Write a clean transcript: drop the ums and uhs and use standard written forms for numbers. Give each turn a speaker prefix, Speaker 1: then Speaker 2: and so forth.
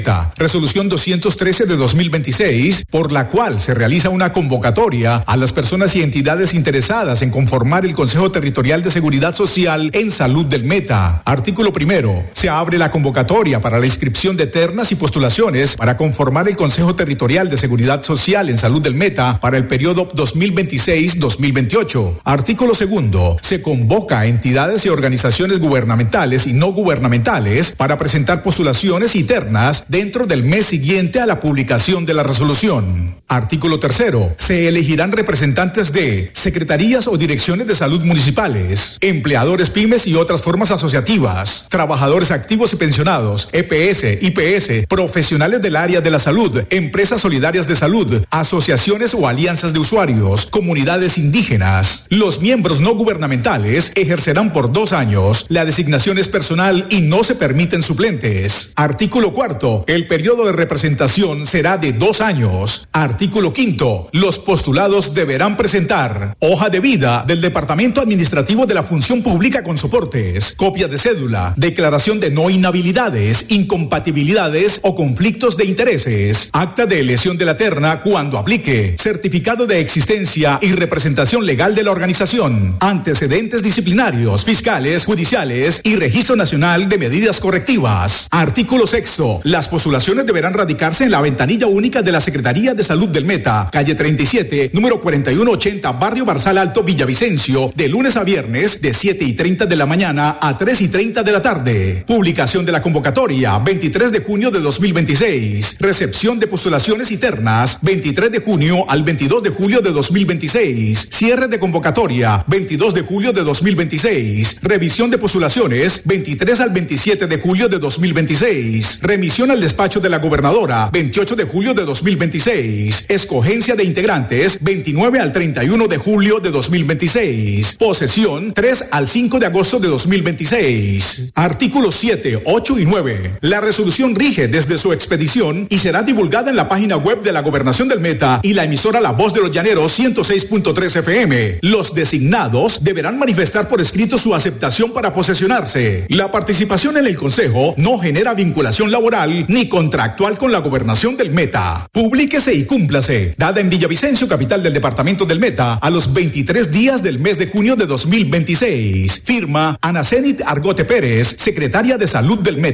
Speaker 1: Resolución 213 de 2026, por la cual se realiza una convocatoria a las personas y entidades interesadas en conformar el Consejo Territorial de Seguridad Social en Salud del Meta. Artículo primero. Se abre la convocatoria para la inscripción de ternas y postulaciones para conformar el Consejo Territorial de Seguridad Social en Salud del Meta para el periodo 2026-2028. Artículo segundo. Se convoca a entidades y organizaciones gubernamentales y no gubernamentales para presentar postulaciones y ternas dentro del mes siguiente a la publicación de la resolución. Artículo tercero. Se elegirán representantes de secretarías o direcciones de salud municipales, empleadores pymes y otras formas asociativas, trabajadores activos y pensionados, EPS, IPS, profesionales del área de la salud, empresas solidarias de salud, asociaciones o alianzas de usuarios, comunidades indígenas. Los miembros no gubernamentales ejercerán por 2 años. La designación es personal y no se permiten suplentes. Artículo cuarto. El periodo de representación será de 2 años. Artículo quinto. Los postulados deberán presentar hoja de vida del Departamento Administrativo de la Función Pública con soportes, copia de cédula, declaración de no inhabilidades, incompatibilidades o conflictos de intereses, acta de elección de la terna cuando aplique, certificado de existencia y representación legal de la organización, antecedentes disciplinarios, fiscales, judiciales y registro nacional de medidas correctivas. Artículo sexto. Las postulaciones deberán radicarse en la ventanilla única de la Secretaría de Salud del Meta, calle 37, número 4180, barrio Barzal Alto, Villavicencio, de lunes a viernes, de 7:30 de la mañana a 3:30 de la tarde. Publicación de la convocatoria, 23 de junio de 2026. Recepción de postulaciones y ternas, 23 de junio al 22 de julio de 2026. Cierre de convocatoria, 22 de julio de 2026. Revisión de postulaciones, 23 al 27 de julio de 2026. Remisión al despacho de la gobernadora, 28 de julio de 2026. Escogencia de integrantes, 29 al 31 de julio de 2026. Posesión, 3 al 5 de agosto de 2026. Artículos 7, 8 y 9. La resolución rige desde su expedición y será divulgada en la página web de la Gobernación del Meta y la emisora La Voz de los Llaneros 106.3 FM. Los designados deberán manifestar por escrito su aceptación para posesionarse. La participación en el Consejo no genera vinculación laboral ni contractual con la Gobernación del Meta. Publíquese y cúmplase. Dada en Villavicencio, capital del departamento del Meta, a los 23 días del mes de junio de 2026. Firma Ana Zenit Argote Pérez, secretaria de Salud del Meta.